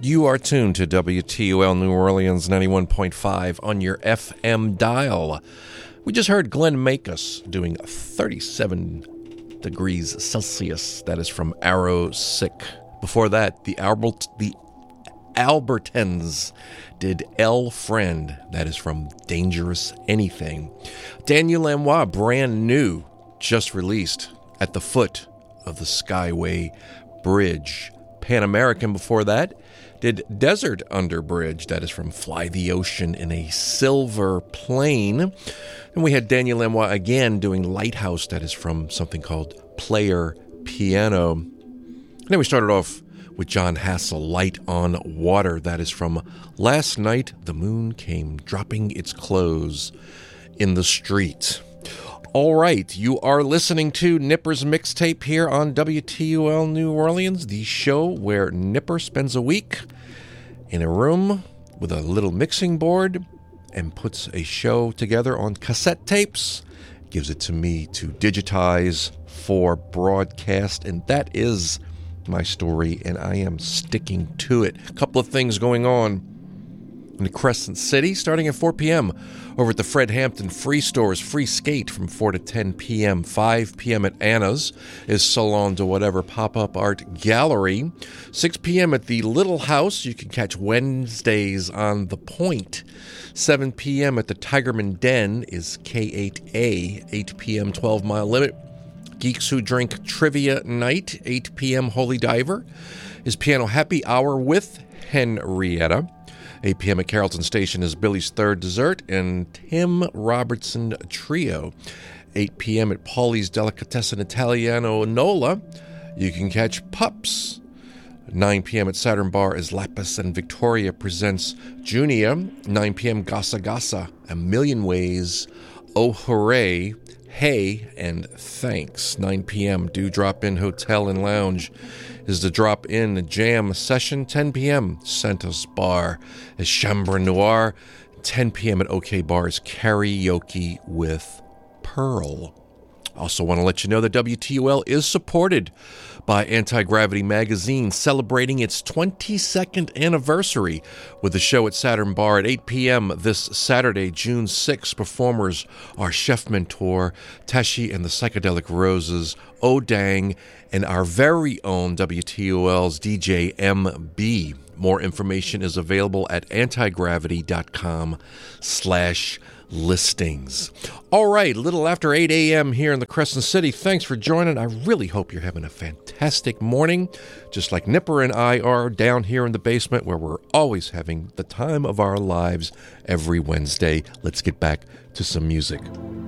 You are tuned to WTOL New Orleans 91.5 on your FM dial. We just heard Glenn Makos doing 37 degrees Celsius. That is from Arrow Sick. Before that, the Albertans did El Friend. That is from Dangerous Anything. Daniel Lanois, brand new, just released, At the Foot of the Skyway Bridge. Pan American before that did Desert Under Bridge. That is from Fly the Ocean in a Silver Plane. And we had Daniel Lanois again doing Lighthouse. That is from something called Player Piano. And then we started off with John Hassel, Light on Water. That is from Last Night the Moon Came Dropping Its Clothes in the Street. All right, you are listening to Nipper's Mixtape here on WTOL New Orleans, the show where Nipper spends a week in a room with a little mixing board and puts a show together on cassette tapes, gives it to me to digitize for broadcast, and that is my story, and I am sticking to it. A couple of things going on in the Crescent City, starting at 4 p.m. over at the Fred Hampton Free Stores, free skate from 4 to 10 p.m. 5 p.m. at Anna's is Salon de Whatever Pop-Up Art Gallery. 6 p.m. at the Little House. You can catch Wednesdays on The Point. 7 p.m. at the Tigerman Den is K8A. 8 p.m. 12 Mile Limit. Geeks Who Drink Trivia Night. 8 p.m. Holy Diver is Piano Happy Hour with Henrietta. 8 p.m. at Carrollton Station is Billy's Third Dessert and Tim Robertson Trio. 8 p.m. at Paulie's Delicatessen Italiano Nola, you can catch Pups. 9 p.m. at Saturn Bar is Lapis and Victoria presents Junia. 9 p.m. Gasa Gasa, A Million Ways, Oh Hooray, Hey, and Thanks. 9 p.m. Do Drop In Hotel and Lounge is the drop-in jam session. 10 p.m. Santos Bar is Chambre Noir. 10 p.m. at OK Bar is Karaoke with Pearl. Also want to let you know that WTOL is supported by Anti-Gravity Magazine, celebrating its 22nd anniversary with the show at Saturn Bar at 8 p.m. this Saturday, June 6. Performers are Chef Mentor, Tashi and the Psychedelic Roses, Odang, and our very own WTOL's DJ MB. More information is available at antigravity.com/listings. All right, a little after 8 a.m. here in the Crescent City. Thanks for joining. I really hope you're having a fantastic morning, just like Nipper and I are down here in the basement where we're always having the time of our lives every Wednesday. Let's get back to some music.